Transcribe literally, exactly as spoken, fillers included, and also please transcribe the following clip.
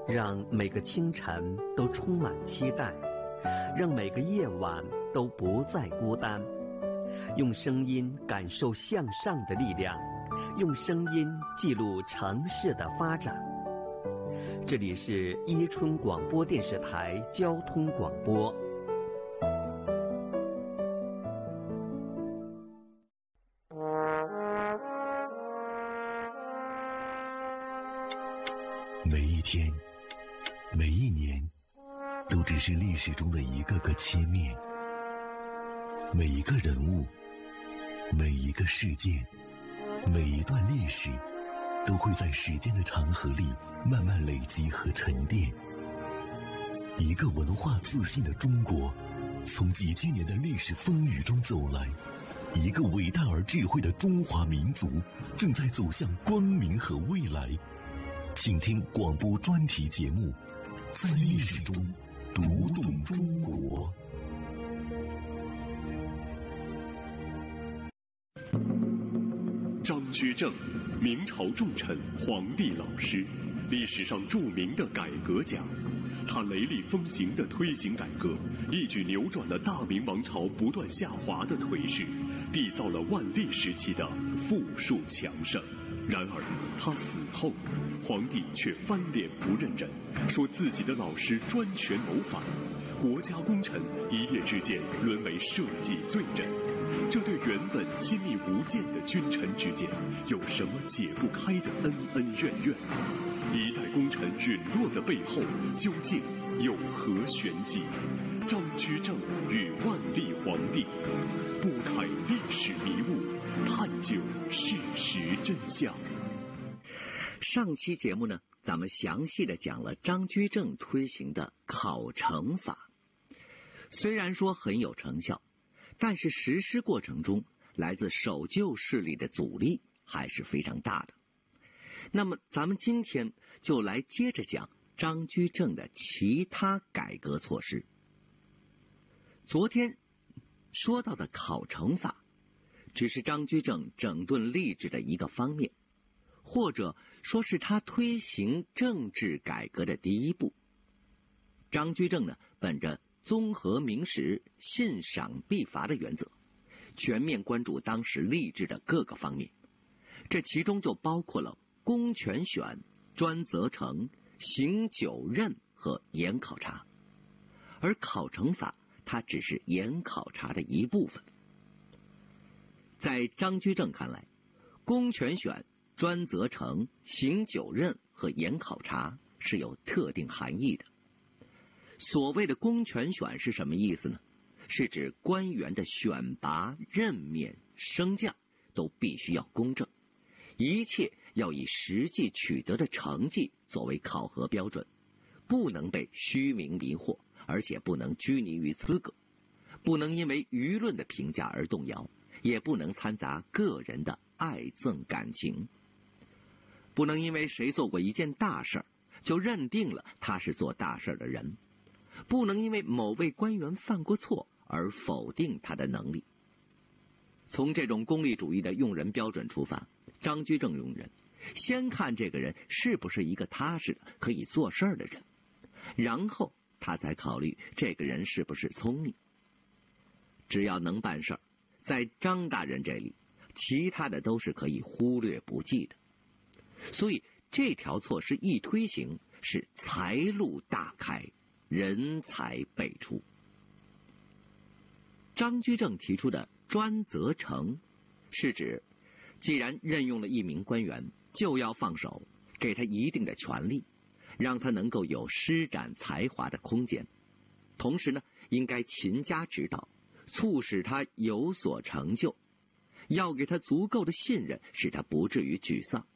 让每个清晨都充满期待，让每个夜晚都不再孤单。用声音感受向上的力量，用声音记录城市的发展。这里是伊春广播电视台交通广播。 每一天，每一年，都只是历史中的一个个切面。每一个人物，每一个事件，每一段历史，都会在时间的长河里慢慢累积和沉淀。一个文化自信的中国，从几千年的历史风雨中走来。一个伟大而智慧的中华民族，正在走向光明和未来。请听广播专题节目《在历史中读懂中国》。 张居正，明朝重臣、皇帝老师，历史上著名的改革家。他雷厉风行地推行改革，一举扭转了大明王朝不断下滑的颓势，缔造了万历时期的富庶强盛。然而他死后，皇帝却翻脸不认人，说自己的老师专权谋反，国家功臣一夜之间沦为社稷罪人。这对原本亲密无间的君臣之间，有什么解不开的恩恩怨怨？一代功臣陨落的背后，究竟有何玄机？张居正与万历皇帝，拨开历史迷雾，探究事实真相。 上期节目呢，咱们详细的讲了张居正推行的考成法。虽然说很有成效，但是实施过程中来自守旧势力的阻力还是非常大的。那么咱们今天就来接着讲张居正的其他改革措施。昨天说到的考成法只是张居正整顿吏治的一个方面，或者说是他推行政治改革的第一步。张居正呢，本着综合明实、信赏必罚的原则，全面关注当时吏治的各个方面，这其中就包括了公权选、专责成、行九任和严考察。而考成法它只是严考察的一部分。在张居正看来，公权选、专责成、行九任和严考察是有特定含义的。所谓的公权选是什么意思呢？是指官员的选拔、任免、升降都必须要公正，一切要以实际取得的成绩作为考核标准，不能被虚名迷惑，而且不能拘泥于资格，不能因为舆论的评价而动摇，也不能掺杂个人的爱憎感情，不能因为谁做过一件大事就认定了他是做大事的人，不能因为某位官员犯过错而否定他的能力。从这种功利主义的用人标准出发，张居正用人先看这个人是不是一个踏实的可以做事的人，然后他才考虑这个人是不是聪明。只要能办事，在张大人这里，其他的都是可以忽略不计的。所以这条措施一推行，是财路大开，人才辈出。张居正提出的专责成，是指既然任用了一名官员，就要放手，给他一定的权利，让他能够有施展才华的空间。同时呢，应该勤加指导，促使他有所成就，要给他足够的信任，使他不至于沮丧。